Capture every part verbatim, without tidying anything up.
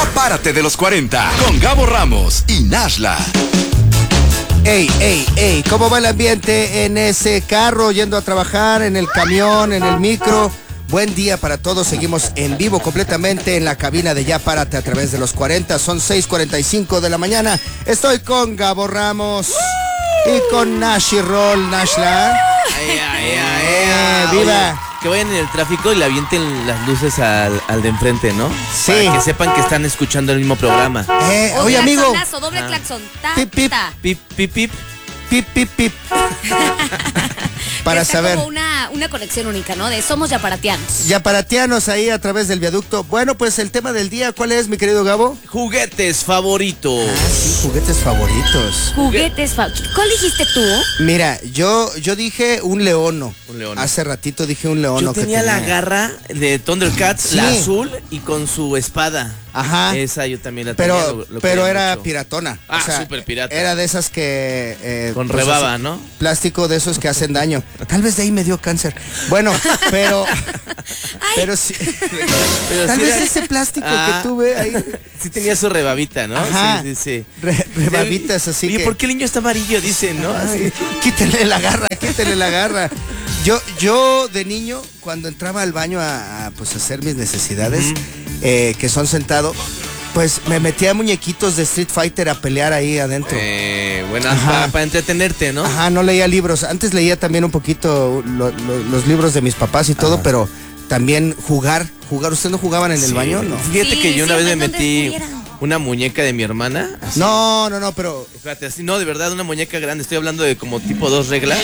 Ya párate de los cuarenta con Gabo Ramos y Nashla. Ey, ey, ey, ¿cómo va el ambiente en ese carro yendo a trabajar, en el camión, en el micro? Buen día para todos, seguimos en vivo completamente en la cabina de Ya Párate a través de los cuarenta, son seis cuarenta y cinco de la mañana. Estoy con Gabo Ramos y con Nashi Roll, Nashla. Ay, ay, ay, Eh, ay. viva. Oye, que vayan en el tráfico y le avienten las luces al, al de enfrente, ¿no? Sí. Para que sepan que están escuchando el mismo programa. Eh, O oye, amigo. claxonazo, doble Ah. claxon. Ta, Pip, pip. ta. Pip, pip, pip. Pip, pip, pip. Para Está saber. como una, una conexión única, ¿no? De somos yaparatianos. Yaparatianos ahí a través del viaducto. Bueno, pues el tema del día, ¿cuál es, mi querido Gabo? Juguetes favoritos. Ah, sí, juguetes favoritos. Juguetes. fa- ¿Cuál dijiste tú? Mira, yo, yo dije un leono. Un leono. Hace ratito dije un leono. Yo que tenía la garra de Thundercats, Sí. la azul y con su espada. Ajá. Esa yo también la tenía. Pero, lo- lo pero quería era mucho. piratona. Ah, súper pirata. Era de esas que... eh, Con pues, rebaba, así, ¿no? Plástico de esos que hacen daño. Tal vez de ahí me dio cáncer. Bueno, pero... pero sí... Pero Tal sí vez era- ese plástico Ah. que tuve ahí... Sí tenía su rebabita, ¿no? Ajá. Sí, sí, sí. Re- rebabitas así Oye, que... ¿por qué el niño está amarillo? Dicen, ¿no? Así. Ay, quítele la garra, quítele la garra. Yo, yo de niño, cuando entraba al baño a, a, pues, hacer mis necesidades, Ujú. eh, que son sentado, pues me metía muñequitos de Street Fighter a pelear ahí adentro. Eh, bueno, Ajá. para, para entretenerte, ¿no? Ajá, no leía libros. Antes leía también un poquito lo- lo- los libros de mis papás y todo, pero también jugar, jugar. ¿Ustedes no jugaban en el Sí. baño? No. Fíjate Sí, que yo una sí, vez me ¿dónde metí estuvieran? una muñeca de mi hermana. Así. No, no, no, pero... Espérate, así, no, de verdad, una muñeca grande. Estoy hablando de como tipo dos reglas.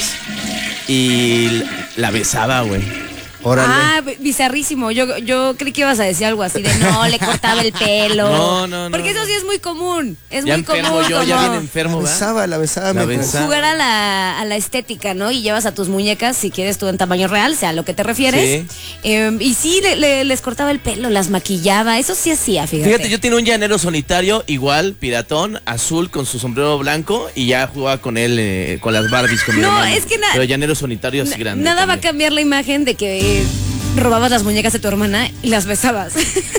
Y la besaba, güey. Órale. Ah, b- bizarrísimo. Yo, yo creí que ibas a decir algo así de no, le cortaba el pelo. No, no, no, Porque eso no. sí es muy común. Es Ya muy enfermo común. yo, ya como bien enfermo, la ¿verdad? besaba, la besaba. La mientras- besaba. Jugar a la, a la estética, ¿no? Y llevas a tus muñecas, si quieres tú en tamaño real, sea a lo que te refieres. Eh, y sí, le- le- les cortaba el pelo, las maquillaba. Eso sí hacía, fíjate. Fíjate, yo tenía un llanero solitario, igual, piratón, azul, con su sombrero blanco, y ya jugaba con él, eh, con las Barbies, con mi No, hermano. es que na- Pero llanero solitario así Na- grande. Nada va a también. cambiar la imagen de que eh, robabas las muñecas de tu hermana y las besabas.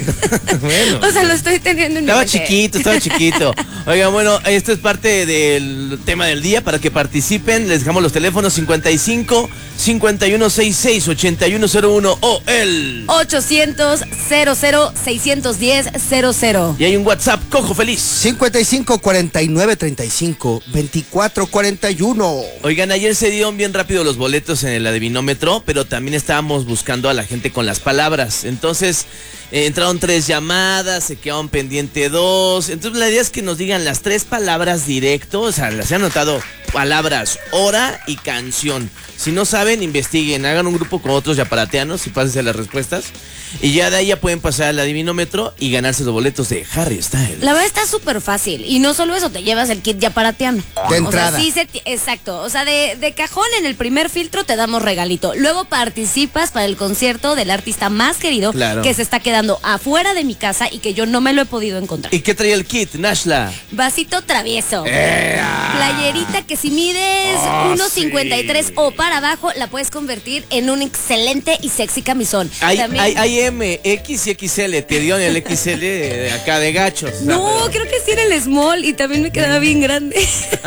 Bueno. O sea, lo estoy teniendo en mi Estaba mente. chiquito, estaba chiquito. Oigan, bueno, esto es parte del tema del día para que participen. Les dejamos los teléfonos cincuenta y cinco, cincuenta y uno sesenta y seis, ochenta y uno cero uno o el... ochocientos, cero cero, seiscientos diez, cero cero. Y hay un WhatsApp, Cojo Feliz. cincuenta y cinco, cuarenta y nueve, treinta y cinco, veinticuatro, cuarenta y uno. Oigan, ayer se dieron bien rápido los boletos en el adivinómetro, pero también estábamos buscando a la gente con las palabras. Entonces, eh, entraron tres llamadas, se quedaron pendiente dos. Entonces, la idea es que nos digan las tres palabras directo, o sea, las han anotado palabras, hora y canción. Si no saben, investiguen, hagan un grupo con otros yaparateanos y pásense las respuestas. Y ya de ahí ya pueden pasar al adivinómetro y ganarse los boletos de Harry Styles. La verdad está súper fácil. Y no solo eso, te llevas el kit yaparatiano. De entrada. O sea, sí se ti- exacto. O sea, de, de cajón en el primer filtro te damos regalito. Luego participas para el concierto del artista más querido Claro. que se está quedando afuera de mi casa y que yo no me lo he podido encontrar. ¿Y qué traía el kit, Nashla? Vasito travieso. Playerita que si mides uno cincuenta y tres o para abajo la puedes convertir en un excelente y sexy camisón. Hay, También- hay, hay M, X y X L. Te dio en el X L de acá de gachos. No, creo que sí era el small y también me quedaba bien grande.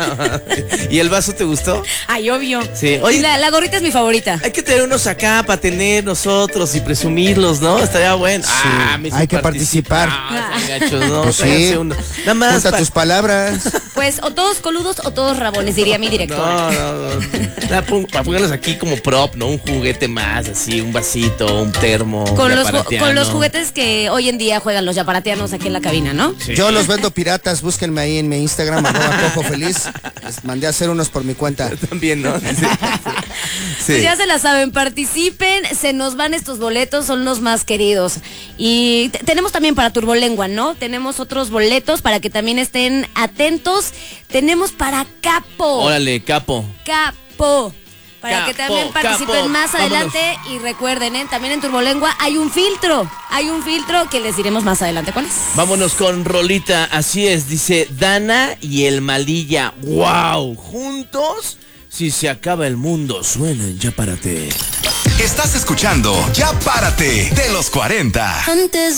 ¿Y el vaso te gustó? Ay, obvio. Sí. Oye, Y la, la gorrita es mi favorita. hay que tener unos acá para tener nosotros y presumirlos, ¿no? Estaría bueno. Ah, me hizo hay que participar. Ah, están gachos, ¿no? Pues sí. Tráiganse uno. Nada más. Junta pa- tus palabras. Pues o todos coludos o todos rabones, diría mi director. No, no, no. Nada, pon- para ponerlos aquí como prop, ¿no? Un juguete más, así, un vasito, un termo. Con los, ju- yaparatiano. con los juguetes que hoy en día juegan los yaparatianos aquí en la cabina, ¿no? Sí. Yo los vendo piratas, búsquenme ahí en mi Instagram, arroba Cojo Feliz. Les mandé a hacer unos por mi cuenta. También, ¿no? Sí. Sí. Pues ya se la saben, participen, se nos van estos boletos, son los más queridos. Y t- tenemos también para Turbolengua, ¿no? Tenemos otros boletos para que también estén atentos. Tenemos para Capo. Órale, capo. Capo. Para Capo, que también participen capo. más adelante. Y recuerden, ¿eh? También en Turbolengua hay un filtro. Hay un filtro que les diremos más adelante cuál es. Vámonos con Rolita, así es, dice Dana y el Malilla. ¡Wow! Juntos, si se acaba el mundo, suenan Ya Párate. Estás escuchando Ya Párate de los cuarenta. Antes